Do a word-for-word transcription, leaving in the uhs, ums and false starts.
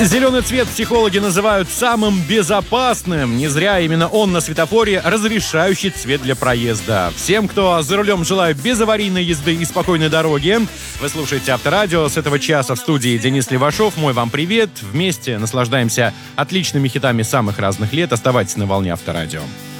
Зеленый цвет психологи называют самым безопасным. Не зря именно он на светофоре разрешающий цвет для проезда. Всем, кто за рулем, желаю безаварийной езды и спокойной дороги. Вы слушаете Авторадио. С этого часа в студии Денис Левашов. Мой вам привет. Вместе наслаждаемся отличными хитами самых разных лет. Оставайтесь на волне Авторадио.